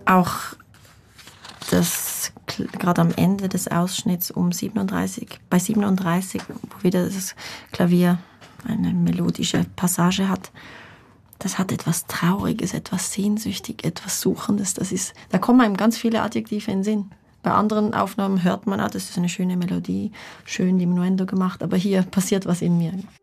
Auch das, gerade am Ende des Ausschnitts bei 37, wo wieder das Klavier eine melodische Passage hat, das hat etwas Trauriges, etwas Sehnsüchtig, etwas Suchendes. Da kommen einem ganz viele Adjektive in den Sinn. Bei anderen Aufnahmen hört man, das ist eine schöne Melodie, schön Diminuendo gemacht, aber hier passiert was in mir.